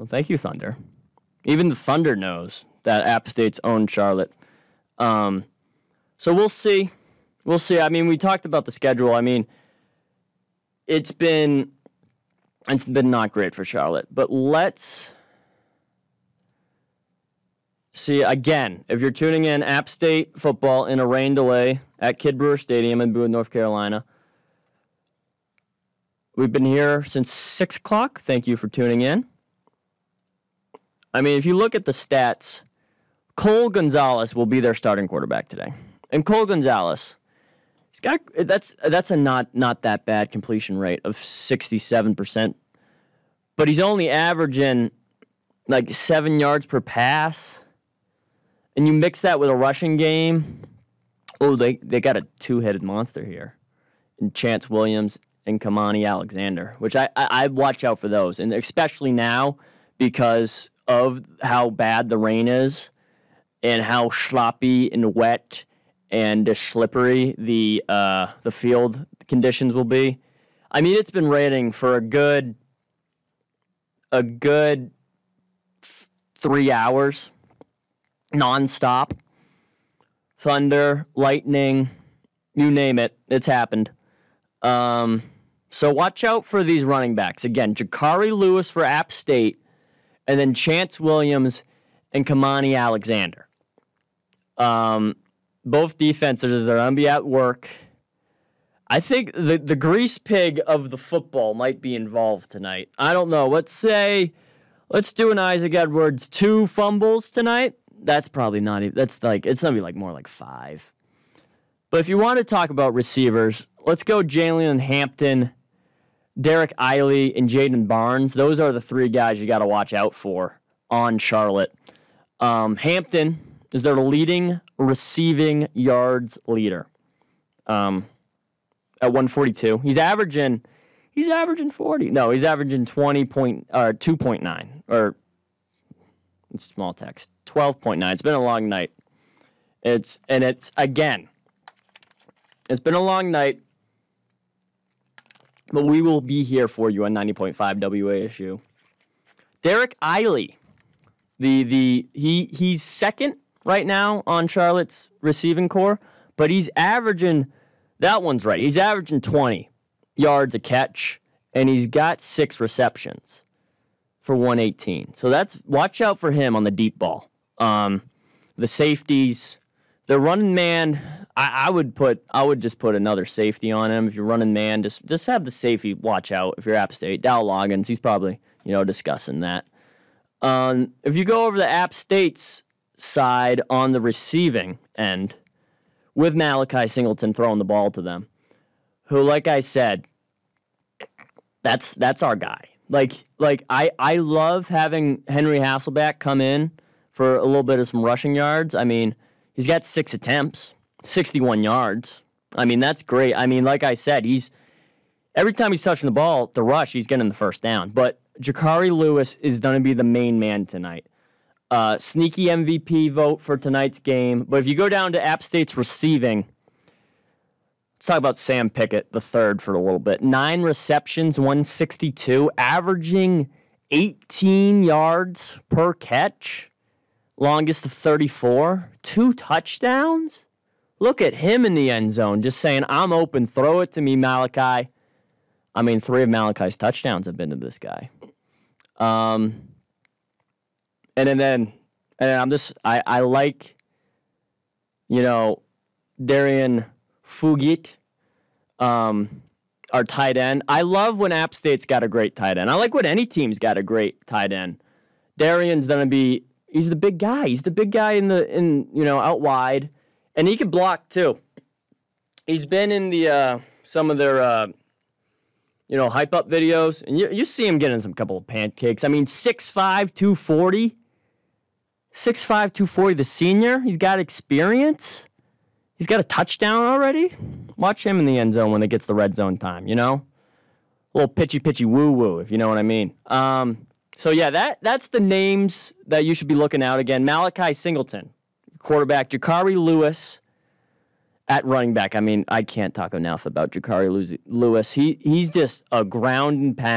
Well, thank you, Thunder. Even the Thunder knows that App State's own Charlotte. So we'll see. We'll see. I mean, we talked about the schedule. I mean, it's been not great for Charlotte. But let's see, again, if you're tuning in, App State football in a rain delay at Kidd Brewer Stadium in Boone, North Carolina. We've been here since 6 o'clock. Thank you for tuning in. I mean, if you look at the stats, Cole Gonzalez will be their starting quarterback today. And Cole Gonzalez, that's a not that bad completion rate of 67%. But he's only averaging like 7 yards per pass. And you mix that with a rushing game. Oh, they got a two-headed monster here. And Chance Williams and Kamani Alexander, which I watch out for those. And especially now because of how bad the rain is and how sloppy and wet and slippery the field conditions will be. I mean, it's been raining for a good 3 hours, nonstop. Thunder, lightning, you name it, it's happened. So watch out for these running backs. Again, Jakari Lewis for App State, and then Chance Williams and Kamani Alexander. Both defenses are going to be at work. I think the grease pig of the football might be involved tonight. I don't know. Let's do an Isaac Edwards 2 fumbles tonight. That's probably not even, it's going to be like more like 5. But if you want to talk about receivers, let's go Jalen Hampton, Derek Eiley, and Jaden Barnes. Those are the 3 guys you got to watch out for on Charlotte. Hampton is their leading receiving yards leader at 142. He's averaging 40. No, he's averaging 2.9 or small text 12.9. It's been a long night. It's been a long night, but we will be here for you on 90.5 WASU. Derek Eiley, he's second right now on Charlotte's receiving core, but he's averaging, that one's right, he's averaging 20 yards a catch, and he's got 6 receptions for 118. So watch out for him on the deep ball. The safeties, the running man, I would just put another safety on him. If you're running man, just have the safety watch out. If you're App State, Dow Loggins, he's probably discussing that. If you go over the App State's side on the receiving end, with Malachi Singleton throwing the ball to them, who, like I said, that's our guy. Like I love having Henry Hasselback come in for a little bit of some rushing yards. I mean, he's got 6 attempts, 61 yards. I mean, that's great. I mean, like I said, every time he's touching the ball, the rush, he's getting the first down. But Jakari Lewis is going to be the main man tonight. Sneaky MVP vote for tonight's game. But if you go down to App State's receiving, let's talk about Sam Pickett, the third, for a little bit. 9 receptions, 162, averaging 18 yards per catch. Longest of 34. 2 touchdowns. Look at him in the end zone, just saying, I'm open, throw it to me, Malachi. I mean, 3 of Malachi's touchdowns have been to this guy. I like, Darian Fugit, our tight end. I love when App State's got a great tight end. I like when any team's got a great tight end. Darian's gonna be, he's the big guy. He's the big guy out wide, and he can block too. He's been in the some of their hype up videos, and you see him getting some couple of pancakes. I mean, 6'5", 240. 6'5", 240, the senior. He's got experience. He's got a touchdown already. Watch him in the end zone when it gets the red zone time, A little pitchy woo-woo, if you know what I mean. So, yeah, that's the names that you should be looking out. Again, Malachi Singleton, quarterback. Jakari Lewis at running back. I mean, I can't talk enough about Jakari Lewis. He's just a ground and pound